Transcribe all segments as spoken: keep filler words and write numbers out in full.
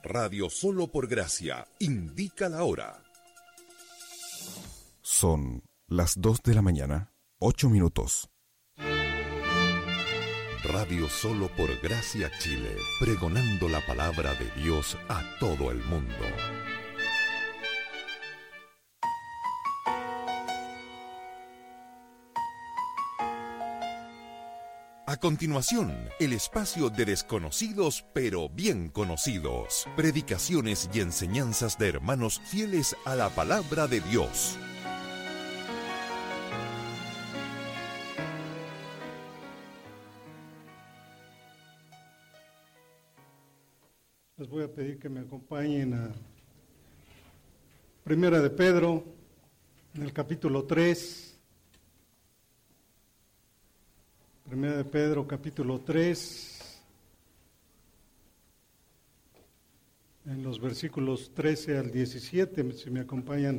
Radio Solo por Gracia indica la hora. Son las dos de la mañana, ocho minutos. Radio Solo por Gracia Chile, pregonando la palabra de Dios a todo el mundo. A continuación, el espacio de desconocidos pero bien conocidos. Predicaciones y enseñanzas de hermanos fieles a la palabra de Dios. Les voy a pedir que me acompañen a Primera de Pedro, en el capítulo tres. Primera de Pedro, capítulo tres, en los versículos trece al diecisiete, si me acompañan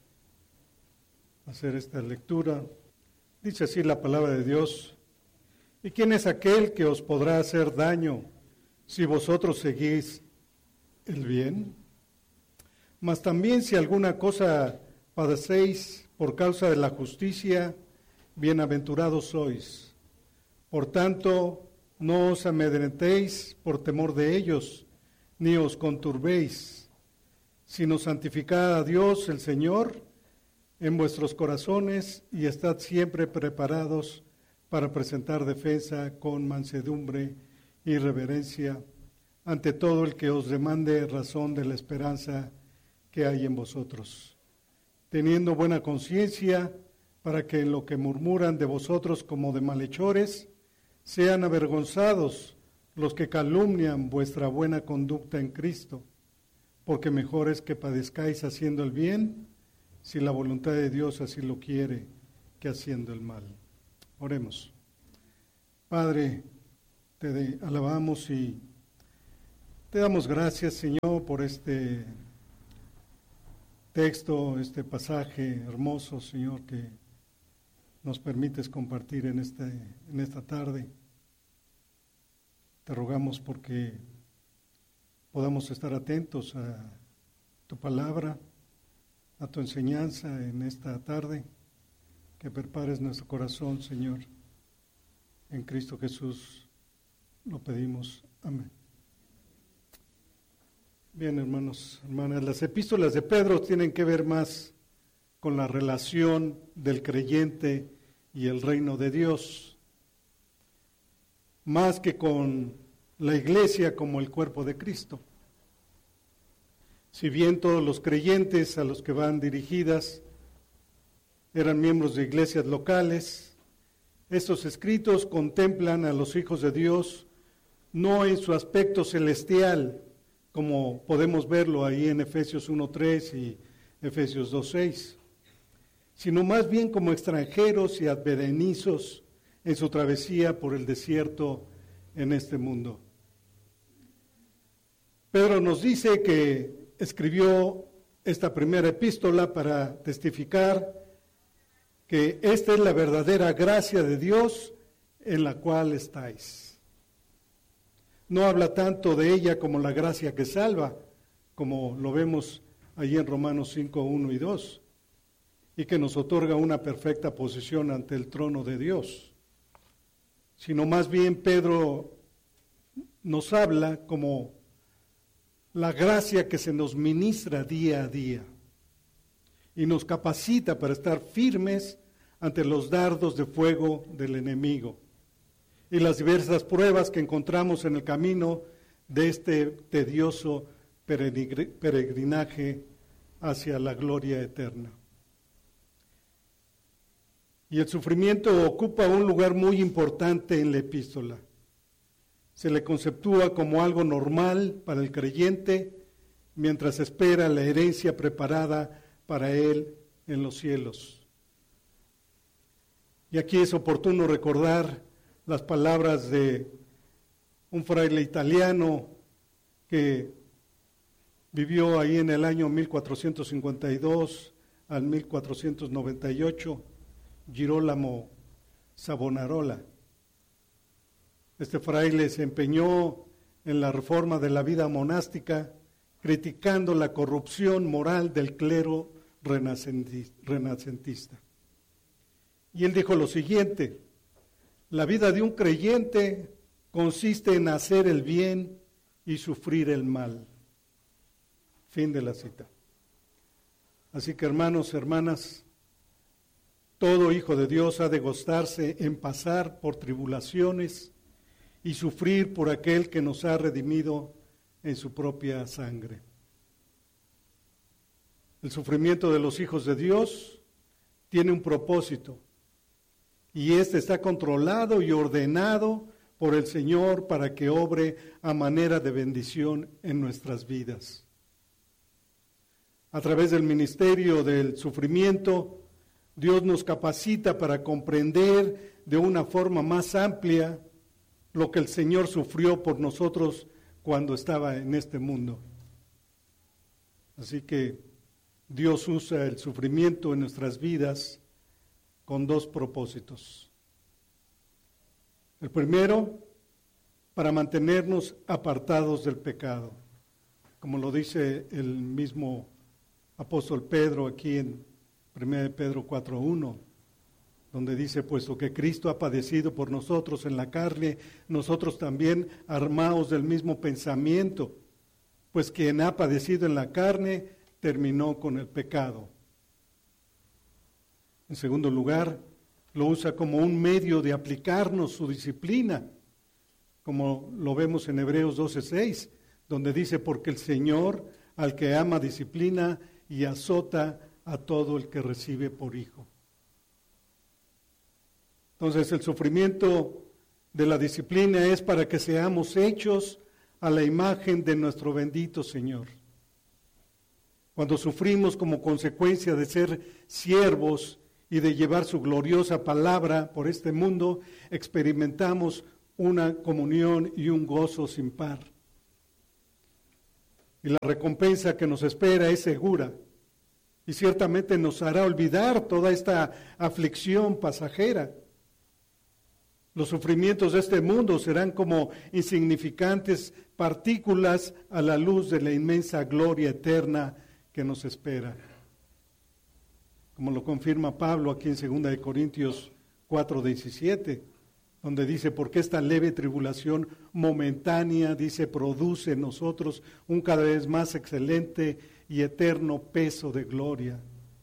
a hacer esta lectura. Dice así la palabra de Dios: ¿Y quién es aquel que os podrá hacer daño si vosotros seguís el bien? Mas también si alguna cosa padecéis por causa de la justicia, bienaventurados sois. Por tanto, no os amedrentéis por temor de ellos, ni os conturbéis, sino santificad a Dios el Señor en vuestros corazones y estad siempre preparados para presentar defensa con mansedumbre y reverencia ante todo el que os demande razón de la esperanza que hay en vosotros, teniendo buena conciencia para que en lo que murmuran de vosotros como de malhechores, sean avergonzados los que calumnian vuestra buena conducta en Cristo, porque mejor es que padezcáis haciendo el bien, si la voluntad de Dios así lo quiere, que haciendo el mal. Oremos. Padre, te alabamos y te damos gracias, Señor, por este texto, este pasaje hermoso, Señor, que nos permites compartir en, este, en esta tarde. Te rogamos porque podamos estar atentos a tu palabra, a tu enseñanza en esta tarde, que prepares nuestro corazón, Señor. En Cristo Jesús lo pedimos. Amén. Bien, hermanos, hermanas, las epístolas de Pedro tienen que ver más con la relación del creyente y el reino de Dios, más que con la iglesia como el cuerpo de Cristo. Si bien todos los creyentes a los que van dirigidas eran miembros de iglesias locales, estos escritos contemplan a los hijos de Dios no en su aspecto celestial, como podemos verlo ahí en Efesios uno tres y Efesios dos seis, sino más bien como extranjeros y advenedizos en su travesía por el desierto en este mundo. Pedro nos dice que escribió esta primera epístola para testificar que esta es la verdadera gracia de Dios en la cual estáis. No habla tanto de ella como la gracia que salva, como lo vemos allí en Romanos cinco, uno y dos, y que nos otorga una perfecta posición ante el trono de Dios, sino más bien Pedro nos habla como la gracia que se nos ministra día a día y nos capacita para estar firmes ante los dardos de fuego del enemigo y las diversas pruebas que encontramos en el camino de este tedioso peregrinaje hacia la gloria eterna. Y el sufrimiento ocupa un lugar muy importante en la epístola. Se le conceptúa como algo normal para el creyente mientras espera la herencia preparada para él en los cielos. Y aquí es oportuno recordar las palabras de un fraile italiano que vivió ahí en el año mil cuatrocientos cincuenta y dos al mil cuatrocientos noventa y ocho, Girolamo Savonarola. Este fraile se empeñó en la reforma de la vida monástica criticando la corrupción moral del clero renacentista. Y él dijo lo siguiente: la vida de un creyente consiste en hacer el bien y sufrir el mal. Fin de la cita. Así que, hermanos, hermanas, todo hijo de Dios ha de gozarse en pasar por tribulaciones y sufrir por aquel que nos ha redimido en su propia sangre. El sufrimiento de los hijos de Dios tiene un propósito, y este está controlado y ordenado por el Señor para que obre a manera de bendición en nuestras vidas. A través del ministerio del sufrimiento, Dios nos capacita para comprender de una forma más amplia lo que el Señor sufrió por nosotros cuando estaba en este mundo. Así que Dios usa el sufrimiento en nuestras vidas con dos propósitos. El primero, para mantenernos apartados del pecado, como lo dice el mismo apóstol Pedro aquí en primera de Pedro cuatro uno, donde dice: puesto que Cristo ha padecido por nosotros en la carne, nosotros también armaos del mismo pensamiento, pues quien ha padecido en la carne terminó con el pecado. En segundo lugar, lo usa como un medio de aplicarnos su disciplina, como lo vemos en Hebreos doce seis, donde dice: porque el Señor al que ama disciplina y azota a todo el que recibe por hijo. Entonces, el sufrimiento de la disciplina es para que seamos hechos a la imagen de nuestro bendito Señor. Cuando sufrimos como consecuencia de ser siervos y de llevar su gloriosa palabra por este mundo, experimentamos una comunión y un gozo sin par. Y la recompensa que nos espera es segura, y ciertamente nos hará olvidar toda esta aflicción pasajera. Los sufrimientos de este mundo serán como insignificantes partículas a la luz de la inmensa gloria eterna que nos espera. Como lo confirma Pablo aquí en segunda de Corintios cuatro diecisiete, donde dice: porque esta leve tribulación momentánea, dice, produce en nosotros un cada vez más excelente y eterno peso de gloria.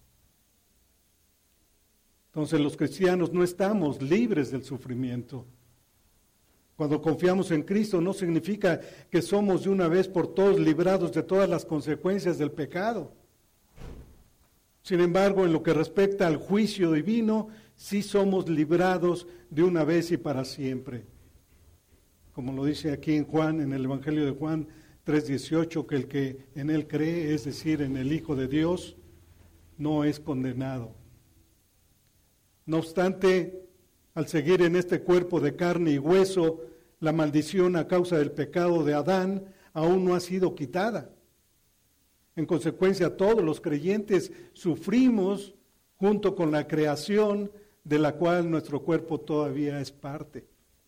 Entonces, los cristianos no estamos libres del sufrimiento. Cuando confiamos en Cristo no significa que somos de una vez por todas librados de todas las consecuencias del pecado. Sin embargo, en lo que respecta al juicio divino, sí somos librados de una vez y para siempre. Como lo dice aquí en Juan, en el Evangelio de Juan tres dieciocho, que el que en él cree, es decir, en el Hijo de Dios, no es condenado. No obstante, al seguir en este cuerpo de carne y hueso, la maldición a causa del pecado de Adán aún no ha sido quitada. En consecuencia, todos los creyentes sufrimos junto con la creación de la cual nuestro cuerpo todavía es parte.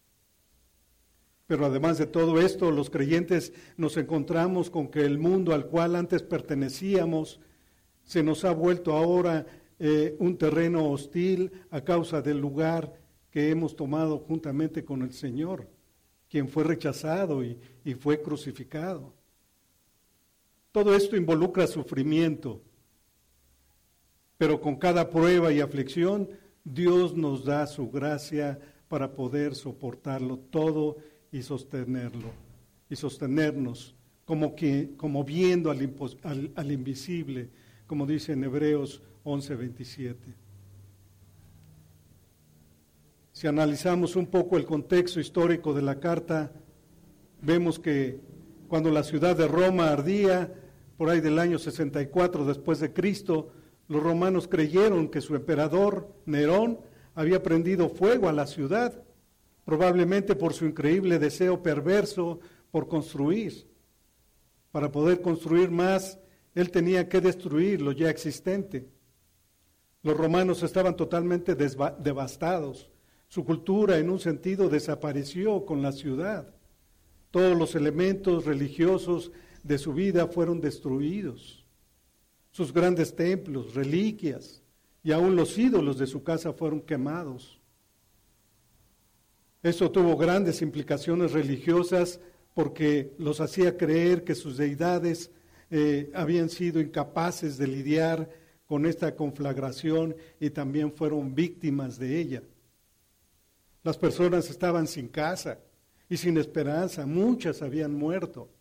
Pero además de todo esto, los creyentes nos encontramos con que el mundo al cual antes pertenecíamos se nos ha vuelto ahora eh, un terreno hostil a causa del lugar que hemos tomado juntamente con el Señor, quien fue rechazado y, y fue crucificado. Todo esto involucra sufrimiento, pero con cada prueba y aflicción, Dios nos da su gracia para poder soportarlo todo y sostenerlo, y sostenernos, como, que, como viendo al, impos, al, al invisible, como dice en Hebreos once veintisiete. Si analizamos un poco el contexto histórico de la carta, vemos que cuando la ciudad de Roma ardía, por ahí del año sesenta y cuatro después de Cristo, los romanos creyeron que su emperador, Nerón, había prendido fuego a la ciudad, probablemente por su increíble deseo perverso por construir. Para poder construir más, él tenía que destruir lo ya existente. Los romanos estaban totalmente desva- devastados. Su cultura, en un sentido, desapareció con la ciudad. Todos los elementos religiosos de su vida fueron destruidos. Sus grandes templos, reliquias y aún los ídolos de su casa fueron quemados. Esto tuvo grandes implicaciones religiosas porque los hacía creer que sus deidades eh, habían sido incapaces de lidiar con esta conflagración y también fueron víctimas de ella. Las personas estaban sin casa y sin esperanza, muchas habían muerto.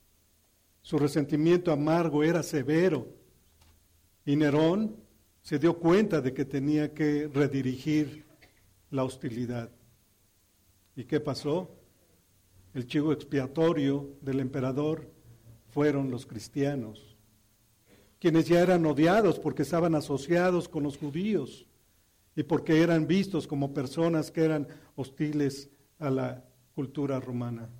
Su resentimiento amargo era severo y Nerón se dio cuenta de que tenía que redirigir la hostilidad. ¿Y qué pasó? El chivo expiatorio del emperador fueron los cristianos, quienes ya eran odiados porque estaban asociados con los judíos y porque eran vistos como personas que eran hostiles a la cultura romana.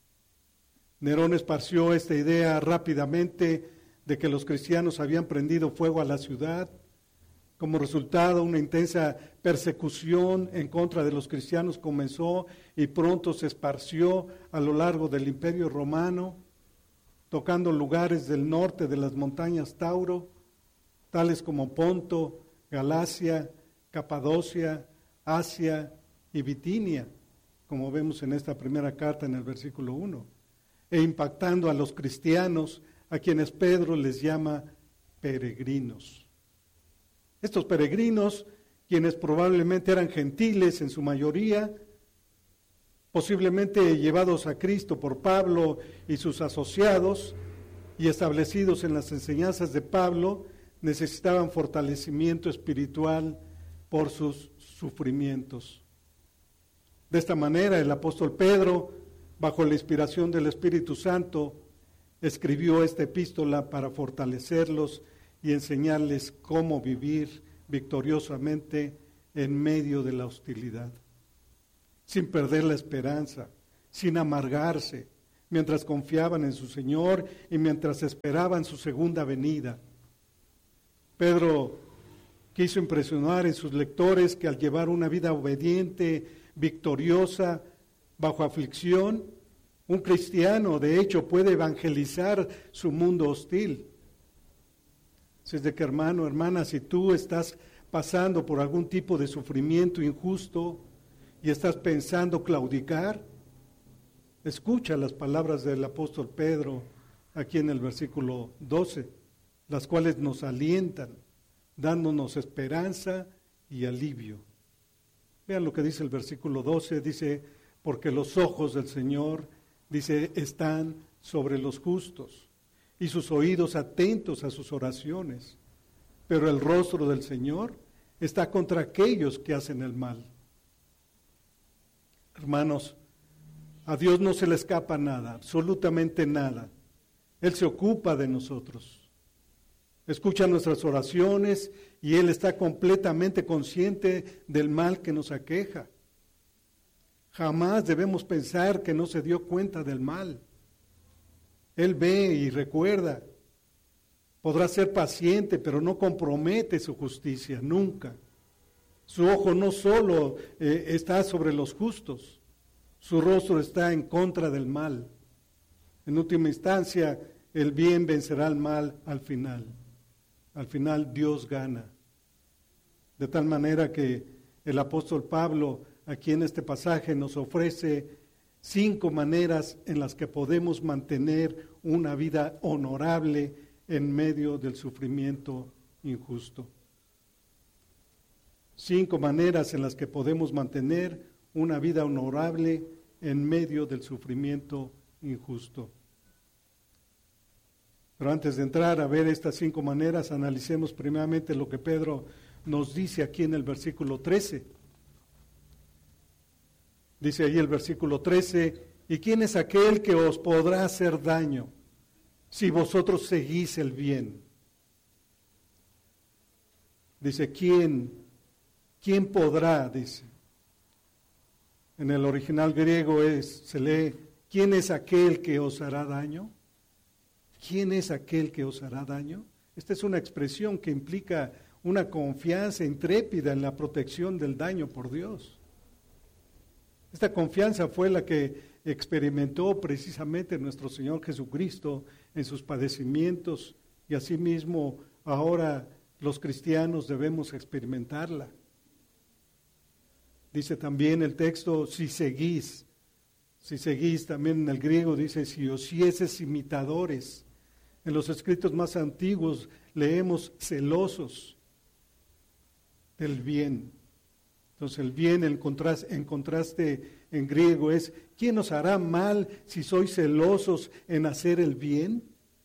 Nerón esparció esta idea rápidamente de que los cristianos habían prendido fuego a la ciudad. Como resultado, una intensa persecución en contra de los cristianos comenzó y pronto se esparció a lo largo del Imperio Romano, tocando lugares del norte de las montañas Tauro, tales como Ponto, Galacia, Capadocia, Asia y Bitinia, como vemos en esta primera carta en el versículo uno, e impactando a los cristianos, a quienes Pedro les llama peregrinos. Estos peregrinos, quienes probablemente eran gentiles en su mayoría, posiblemente llevados a Cristo por Pablo y sus asociados y establecidos en las enseñanzas de Pablo, necesitaban fortalecimiento espiritual por sus sufrimientos. De esta manera, el apóstol Pedro, bajo la inspiración del Espíritu Santo, escribió esta epístola para fortalecerlos y enseñarles cómo vivir victoriosamente en medio de la hostilidad, sin perder la esperanza, sin amargarse, mientras confiaban en su Señor y mientras esperaban su segunda venida. Pedro quiso impresionar en sus lectores que al llevar una vida obediente, victoriosa, bajo aflicción, un cristiano de hecho puede evangelizar su mundo hostil. Así de que, hermano, hermana, si tú estás pasando por algún tipo de sufrimiento injusto y estás pensando claudicar, escucha las palabras del apóstol Pedro aquí en el versículo doce, las cuales nos alientan, dándonos esperanza y alivio. Vean lo que dice el versículo doce, dice, porque los ojos del Señor, dice, están sobre los justos y sus oídos atentos a sus oraciones, pero el rostro del Señor está contra aquellos que hacen el mal. Hermanos, a Dios no se le escapa nada, absolutamente nada. Él se ocupa de nosotros, escucha nuestras oraciones y Él está completamente consciente del mal que nos aqueja. Jamás debemos pensar que no se dio cuenta del mal. Él ve y recuerda. Podrá ser paciente, pero no compromete su justicia, nunca. Su ojo no solo eh, está sobre los justos, su rostro está en contra del mal. En última instancia, el bien vencerá al mal al final. Al final Dios gana. De tal manera que el apóstol Pablo aquí en este pasaje nos ofrece cinco maneras en las que podemos mantener una vida honorable en medio del sufrimiento injusto. Cinco maneras en las que podemos mantener una vida honorable en medio del sufrimiento injusto. Pero antes de entrar a ver estas cinco maneras, analicemos primeramente lo que Pedro nos dice aquí en el versículo trece. Dice ahí el versículo trece, ¿y quién es aquel que os podrá hacer daño si vosotros seguís el bien? Dice, ¿quién? ¿Quién podrá? Dice. En el original griego es, se lee, ¿quién es aquel que os hará daño? ¿Quién es aquel que os hará daño? Esta es una expresión que implica una confianza intrépida en la protección del daño por Dios. Esta confianza fue la que experimentó precisamente nuestro Señor Jesucristo en sus padecimientos, y asimismo ahora los cristianos debemos experimentarla. Dice también el texto, si seguís, si seguís, también en el griego dice, si os hicieses imitadores. En los escritos más antiguos leemos celosos del bien. Entonces el bien en contraste, en contraste en griego es, ¿quién os hará mal si sois celosos en hacer el bien?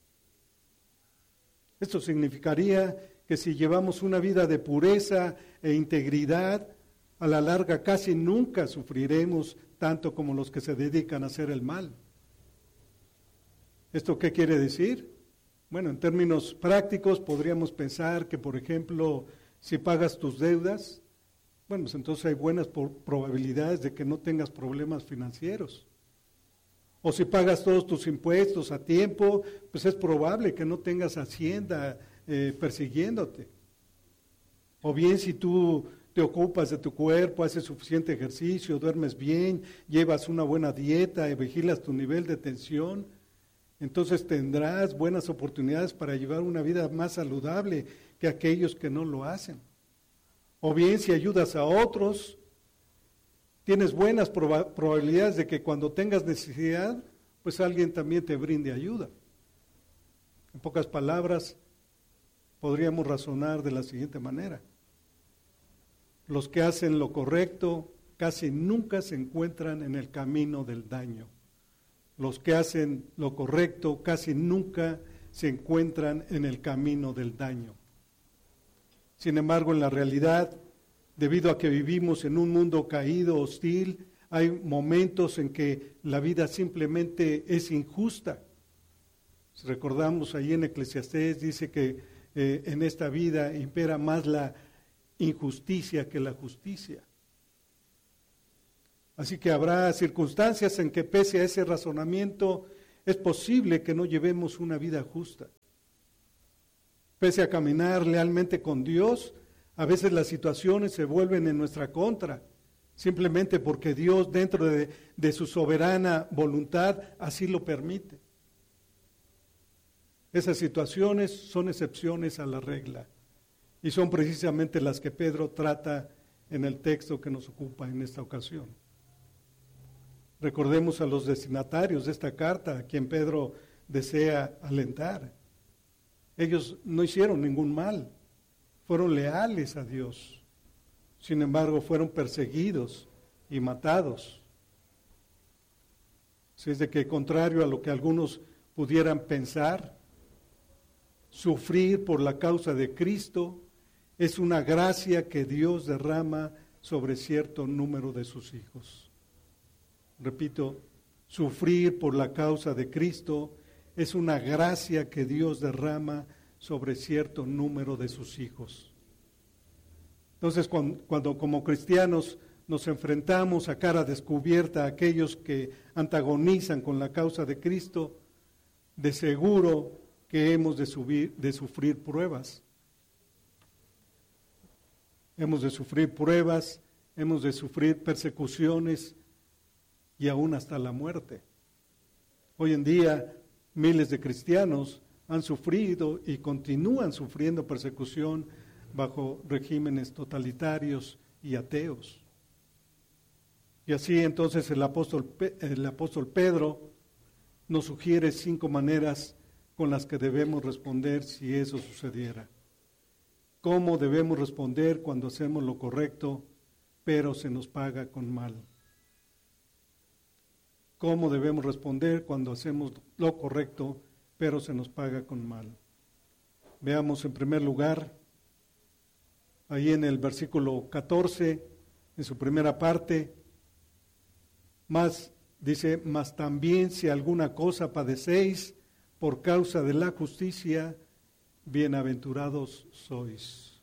Esto significaría que si llevamos una vida de pureza e integridad, a la larga casi nunca sufriremos tanto como los que se dedican a hacer el mal. ¿Esto qué quiere decir? Bueno, en términos prácticos podríamos pensar que, por ejemplo, si pagas tus deudas, bueno, pues entonces hay buenas probabilidades de que no tengas problemas financieros. O si pagas todos tus impuestos a tiempo, pues es probable que no tengas Hacienda eh, persiguiéndote. O bien si tú te ocupas de tu cuerpo, haces suficiente ejercicio, duermes bien, llevas una buena dieta y vigilas tu nivel de tensión, entonces tendrás buenas oportunidades para llevar una vida más saludable que aquellos que no lo hacen. O bien si ayudas a otros, tienes buenas proba- probabilidades de que cuando tengas necesidad, pues alguien también te brinde ayuda. En pocas palabras, podríamos razonar de la siguiente manera. Los que hacen lo correcto casi nunca se encuentran en el camino del daño. Los que hacen lo correcto casi nunca se encuentran en el camino del daño. Sin embargo, en la realidad, debido a que vivimos en un mundo caído, hostil, hay momentos en que la vida simplemente es injusta. Si recordamos ahí en Eclesiastés, dice que eh, en esta vida impera más la injusticia que la justicia. Así que habrá circunstancias en que pese a ese razonamiento es posible que no llevemos una vida justa. Pese a caminar lealmente con Dios, a veces las situaciones se vuelven en nuestra contra, simplemente porque Dios dentro de, de su soberana voluntad así lo permite. Esas situaciones son excepciones a la regla y son precisamente las que Pedro trata en el texto que nos ocupa en esta ocasión. Recordemos a los destinatarios de esta carta, a quien Pedro desea alentar. Ellos no hicieron ningún mal, fueron leales a Dios. Sin embargo, fueron perseguidos y matados. Así es de que, contrario a lo que algunos pudieran pensar, sufrir por la causa de Cristo es una gracia que Dios derrama sobre cierto número de sus hijos. Repito, sufrir por la causa de Cristo es una gracia que Dios derrama sobre cierto número de sus hijos. Entonces, cuando, cuando como cristianos nos enfrentamos a cara descubierta a aquellos que antagonizan con la causa de Cristo, de seguro que hemos de, subir, de sufrir pruebas. Hemos de sufrir pruebas, hemos de sufrir persecuciones y aún hasta la muerte. Hoy en día, miles de cristianos han sufrido y continúan sufriendo persecución bajo regímenes totalitarios y ateos. Y así entonces el apóstol, el apóstol Pedro nos sugiere cinco maneras con las que debemos responder si eso sucediera. ¿Cómo debemos responder cuando hacemos lo correcto, pero se nos paga con mal? ¿Cómo debemos responder cuando hacemos lo correcto, pero se nos paga con mal? Veamos en primer lugar, ahí en el versículo catorce, en su primera parte, más dice, mas también si alguna cosa padecéis por causa de la justicia, bienaventurados sois.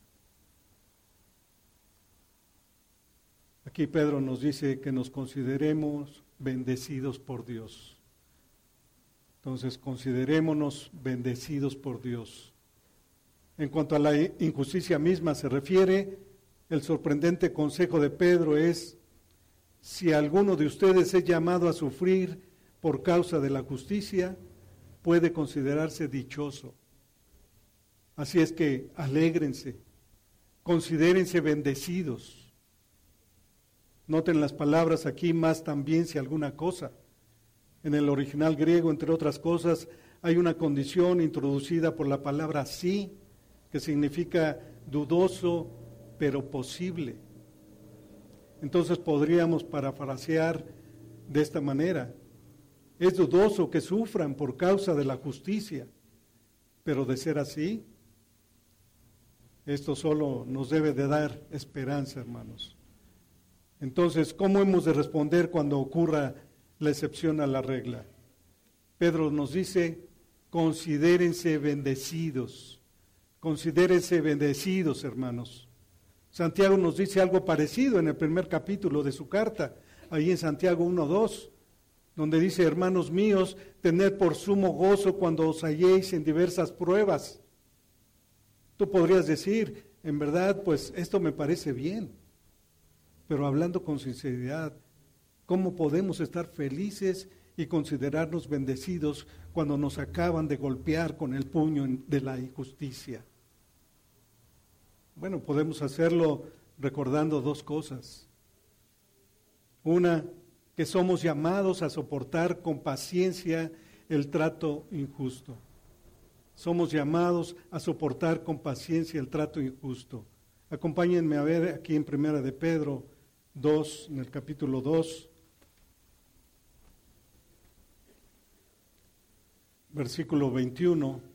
Aquí Pedro nos dice que nos consideremos bendecidos por Dios. Entonces, considerémonos bendecidos por Dios. En cuanto a la injusticia misma se refiere, el sorprendente consejo de Pedro es si alguno de ustedes es llamado a sufrir por causa de la justicia, puede considerarse dichoso. Así es que alégrense, considérense bendecidos. Noten las palabras aquí, más también si alguna cosa. En el original griego, entre otras cosas, hay una condición introducida por la palabra sí, que significa dudoso, pero posible. Entonces podríamos parafrasear de esta manera: es dudoso que sufran por causa de la justicia, pero de ser así, esto solo nos debe de dar esperanza, hermanos. Entonces, ¿cómo hemos de responder cuando ocurra la excepción a la regla? Pedro nos dice: considérense bendecidos, considérense bendecidos, hermanos. Santiago nos dice algo parecido en el primer capítulo de su carta, ahí en Santiago uno dos, donde dice: hermanos míos, tened por sumo gozo cuando os halléis en diversas pruebas. Tú podrías decir, en verdad, pues esto me parece bien, pero hablando con sinceridad, ¿cómo podemos estar felices y considerarnos bendecidos cuando nos acaban de golpear con el puño de la injusticia? Bueno, podemos hacerlo recordando dos cosas. Una, que somos llamados a soportar con paciencia el trato injusto. Somos llamados a soportar con paciencia el trato injusto. Acompáñenme a ver aquí en Primera de Pedro dos, en el capítulo dos, versículo veintiuno.